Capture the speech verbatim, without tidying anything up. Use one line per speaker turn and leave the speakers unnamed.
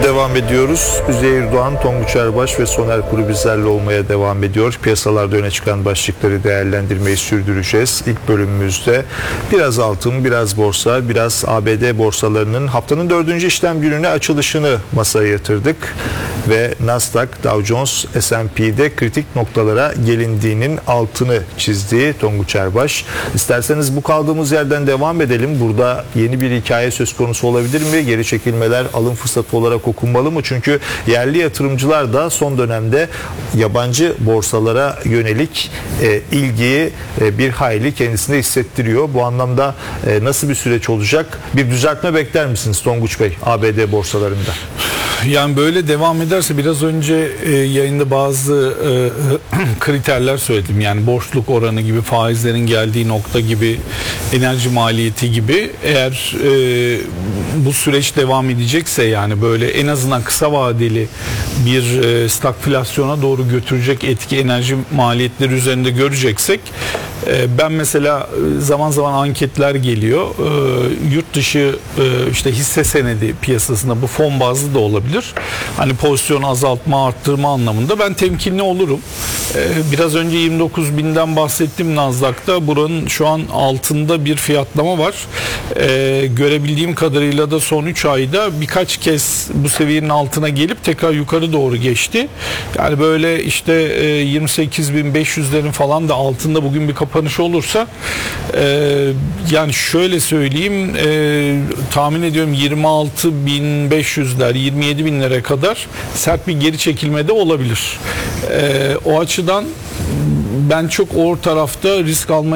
Devam ediyoruz. Üzeyir Doğan, Tonguç Erbaş ve Soner Kuru bizlerle olmaya devam ediyor. Piyasalarda öne çıkan başlıkları değerlendirmeyi sürdüreceğiz. İlk bölümümüzde biraz altın, biraz borsa, biraz A B D borsalarının haftanın dördüncü işlem gününe açılışını masaya yatırdık. Ve Nasdaq, Dow Jones, S and P'de kritik noktalara gelindiğinin altını çizdi Tonguç Erbaş. İsterseniz bu kaldığımız yerden devam edelim. Burada yeni bir hikaye söz konusu olabilir mi? Geri çekilmeler alım fırsatı olarak okunmalı mı? Çünkü yerli yatırımcılar da son dönemde yabancı borsalara yönelik e, ilgiyi e, bir hayli kendisine hissettiriyor. Bu anlamda e, nasıl bir süreç olacak? Bir düzeltme bekler misiniz Tonguç Bey A B D borsalarında?
Yani böyle devam ederse biraz önce e, yayında bazı e, kriterler söyledim. Yani borçluk oranı gibi, faizlerin geldiği nokta gibi, enerji maliyeti gibi, eğer e, bu süreç devam edecekse, yani böyle en azından kısa vadeli bir e, stagflasyona doğru götürecek etki enerji maliyetleri üzerinde göreceksek, e, ben mesela zaman zaman anketler geliyor. E, yurt dışı e, işte hisse senedi piyasasında, bu fon bazlı da olabilir. Hani pozisyon azaltma, arttırma anlamında ben temkinli olurum. Ee, biraz önce yirmi dokuz binden bahsettim Nasdaq'ta. Buranın şu an altında bir fiyatlama var. Ee, görebildiğim kadarıyla da son üç ayda birkaç kez bu seviyenin altına gelip tekrar yukarı doğru geçti. Yani böyle işte e, yirmi sekiz bin beş yüzlerin falan da altında bugün bir kapanış olursa, e, yani şöyle söyleyeyim, e, tahmin ediyorum yirmi altı bin beş yüzler, yirmi yedi binlere kadar sert bir geri çekilme de olabilir. Ee, o açıdan ben çok o tarafta risk almaya